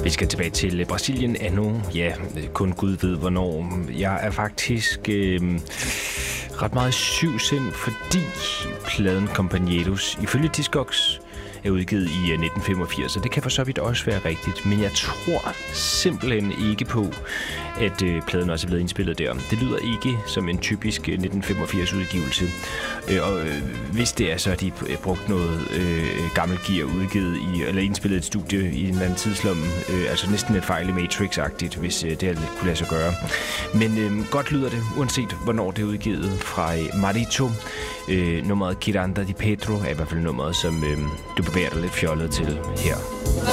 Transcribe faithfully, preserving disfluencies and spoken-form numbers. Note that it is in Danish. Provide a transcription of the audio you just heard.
Vi skal tilbage til Brasilien endnu. Ja, kun Gud ved hvornår. Jeg er faktisk øh, ret meget syvsind, fordi pladen Compañeros ifølge Discogs er udgivet i nitten femogfirs, og det kan for så vidt også være rigtigt, men jeg tror simpelthen ikke på, at øh, pladen også er blevet indspillet der. Det lyder ikke som en typisk nitten femogfirs udgivelse, øh, og øh, hvis det er, så har de brugt noget øh, gammel gear udgivet i, eller indspillet et studie i en eller anden tidslomme, øh, altså næsten et fejl i Matrix-agtigt, hvis øh, det kunne lade sig gøre. Men øh, godt lyder det, uanset hvornår det er udgivet, fra øh, Marito. Øh, nummeret Kiranda di Petro er i hvert fald nummeret, som øh, du bevæger dig lidt fjollet til her.